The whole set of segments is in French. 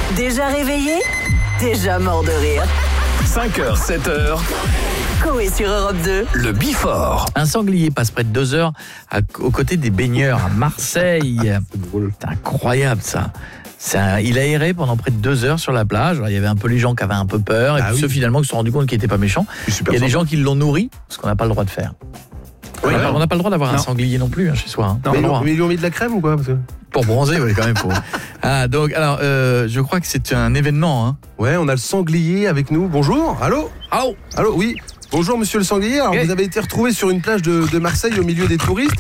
Déjà réveillé? Déjà mort de rire. 5h, 7h, Coé sur Europe 2. le Bifort. Un sanglier passe près de 2 heures aux côtés des baigneurs à Marseille. C'est drôle. C'est incroyable ça. Il a erré pendant près de 2 heures sur la plage. Alors, il y avait un peu les gens qui avaient un peu peur et puis ceux finalement qui se sont rendus compte qu'il n'était pas méchant. Il y a des gens qui l'ont nourri, ce qu'on n'a pas le droit de faire. Oui, on n'a pas le droit d'avoir un sanglier non plus chez soi. Hein. mais ils lui ont mis de la crème ou quoi parce que... Pour bronzer, oui, quand même. Je crois que c'est un événement. Hein. Ouais, on a le sanglier avec nous. Bonjour, allô, oui. Bonjour monsieur le sanglier. Alors vous avez été retrouvé sur une plage de Marseille au milieu des touristes.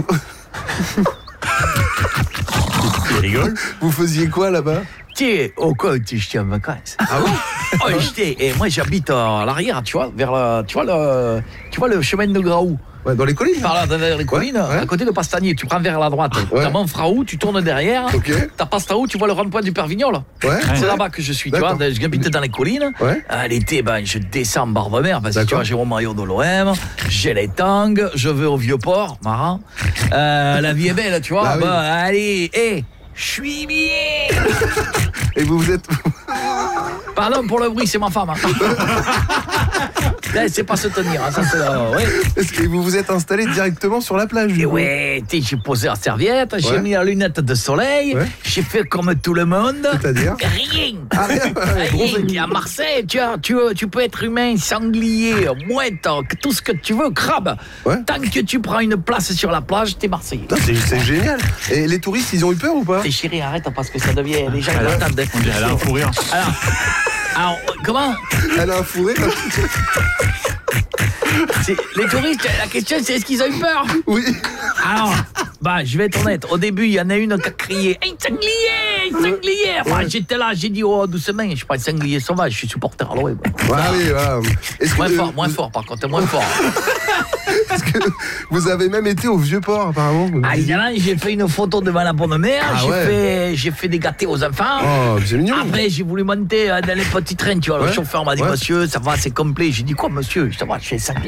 Il rigole. Vous faisiez quoi là-bas? Tiens, au côte, j'étais en vacances. Ah bon? Et moi j'habite à l'arrière, tu vois, tu vois le chemin de Graou. Ouais, dans les collines. Par là, dans les collines, à côté de Pastanier, tu prends vers la droite. T'as Montfraou, tu tournes derrière. Ok. T'as Pastaou, tu vois le rond-point du Pervignol. Ouais. C'est là-bas que je suis, tu vois. J'habite dans les collines. Ouais. À l'été, je descends en Barbe-Mer parce que tu vois, j'ai mon maillot de l'OM, j'ai les tangs, je vais au Vieux-Port, marrant. La vie est belle, tu vois. Ah oui. Allez, je suis bien. Et vous êtes... Pardon pour le bruit, c'est ma femme. C'est pas se tenir, hein, ça c'est ouais. Est-ce que vous vous êtes installé directement sur la plage du coup? Ouais, j'ai posé la serviette, j'ai mis la lunette de soleil, j'ai fait comme tout le monde. C'est-à-dire? Rien. Bronzé. À Marseille, tu peux être humain, sanglier, mouette, tout ce que tu veux, crabe. Ouais. Tant que tu prends une place sur la plage, t'es Marseillais. Non, c'est génial. Et les touristes, ils ont eu peur ou pas? Et chérie, arrête parce que ça devient... Les gens l'attendent. On dirait elle a un fou rire. Alors, comment? Elle a un fourré. Les touristes, la question c'est est-ce qu'ils ont eu peur? Oui. Alors, je vais être honnête. Au début, il y en a une qui a crié « Un sanglier! Un sanglier !» J'étais là, j'ai dit « Oh, doucement, je suis pas un sanglier sauvage, je suis supporter à l'OM. » Moins fort, par contre, moins fort. Parce que vous avez même été au Vieux-Port, apparemment. Évidemment, j'ai fait une photo devant la bonne mère, j'ai fait des gâtés aux enfants. Oh, c'est mignon. Après, j'ai voulu monter dans les petits trains, tu vois. Le chauffeur m'a dit « Monsieur, ça va, c'est complet. » J'ai dit « Quoi, monsieur? Ça va, je suis sanglier. »